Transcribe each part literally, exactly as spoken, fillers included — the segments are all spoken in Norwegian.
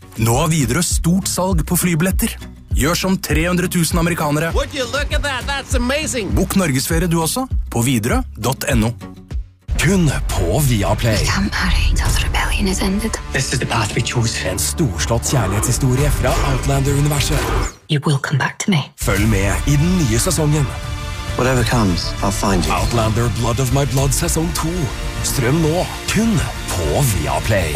Nå har Widerøe stort salg på flybilletter. Gjør som tre hundre tusen amerikanere. Would you look at that? That's amazing. Bok Norgesferie du også, på widerøe punktum no. Kun på Viaplay. We can't marry until the rebellion is ended. This is the path we chose. En storslått kjærlighetshistorie fra Outlander-universet. You will come back to me. Følg med i den nye sesongen. Whatever comes, I'll find you. Outlander Blood of My Blood sesong to. Strøm nå, kun på Viaplay.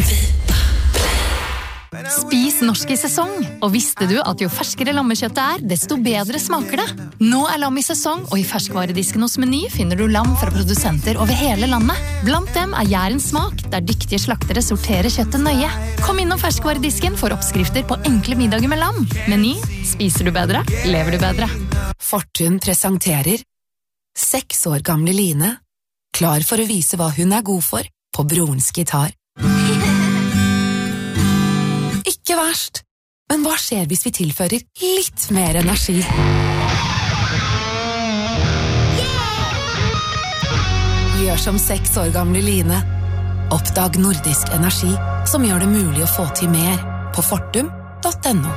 Spis norsk i sesong, og visste du at jo ferskere lammekjøttet er, desto bedre smaker det. Nå er lam i sesong, og i ferskvaredisken hos Meny finner du lam fra produsenter over hele landet. Blant dem er Jærens smak, der dyktige slaktere sorterer kjøttet nøye. Kom innom ferskvaredisken for oppskrifter på enkle middager med lam. Meny, spiser du bedre, lever du bedre. Fortun presenterer seks år gamle Line, klar for å vise hva hun er god for på brorens gitar. Ikke verst, men hva skjer hvis vi tilfører litt mer energi? Gjør som seks år gamle Line. Oppdag nordisk energi, som gjør det mulig å få til mer på fortum punktum no.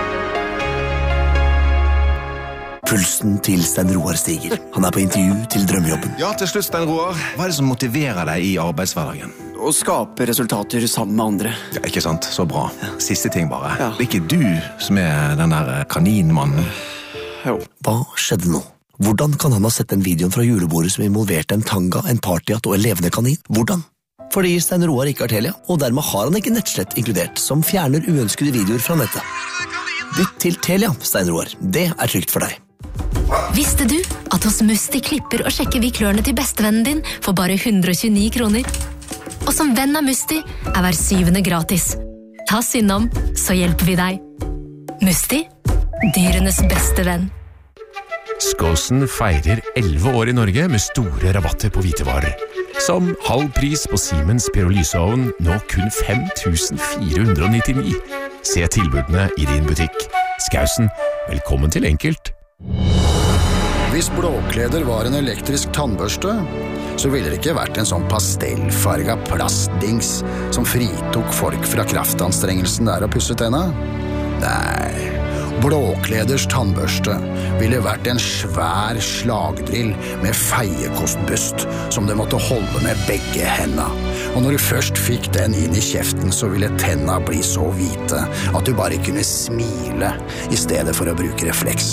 Pulsen til Stein Roar stiger. Han er på intervju til drømmejobben. Ja, til slutt, Stein Roar. Hva er det som motiverer deg i arbeidshverdagen? Å skape resultater sammen med andre. Ja, ikke sant? Så bra. Siste ting bare. Ja. Det er ikke du som er den der kaninmannen. Jo. Hva skjedde nå? Hvordan kan han ha sett den videoen fra julebordet som involverte en tanga, en partyhatt og en levende kanin? Hvordan? Fordi Stein Roar ikke har Telia, og dermed har han ikke nettslett inkludert, som fjerner uønskede videoer fra nettet. Bytt til Telia, Stein Roar. Det er trygt for deg. Visste du at hos Musti klipper og sjekker vi klørne til bestevennen din for bare hundre og tjueni kroner? Og som venn av Musti er hver syvende gratis. Ta synd om, så hjelper vi deg. Musti, dyrenes beste venn. Skåsen feirer elleve år i Norge med store rabatter på hvitevarer. Som halv pris på Siemens pyrolyseovn, nå kun fem tusen fire hundre og nittini. Se tilbudene i din butikk. Skausen, velkommen til Enkelt. Hvis blåkleder var en elektrisk tannbørste, så ville det ikke vært en sånn pastellfarga plastdings som fritok folk fra kraftanstrengelsen der å pusse tenna. Nei, blåkleders tannbørste ville vært en svær slagdrill med feiekostbust som du måtte holde med begge hendene. Og når du først fikk den inn i kjeften, så ville tenna bli så hvite at du bare kunne smile i stedet for å bruke refleks.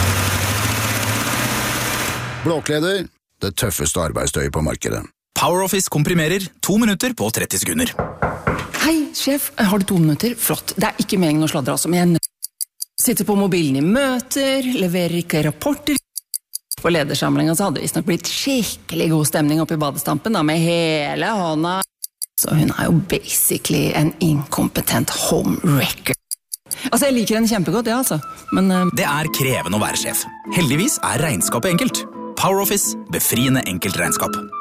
Blåkleder, det tøffeste arbeidstøyet på markedet. PowerOffice komprimerer to minutter på tretti sekunder. Hei, sjef, har du to minutter? Flott, det er ikke meningen å sladre altså, men jeg sitter på mobilen i møter, leverer ikke rapporter. På ledersamlingen så hadde det visst nok blitt skikkelig god stemning oppe i badestampen da, med hele hånda. Så hun er jo basically en inkompetent homewrecker. Altså, jeg liker henne kjempegodt, ja, altså. Men uh... det er krevende å være sjef. Heldigvis er regnskapet enkelt. PowerOffice, befriende enkelt regnskap.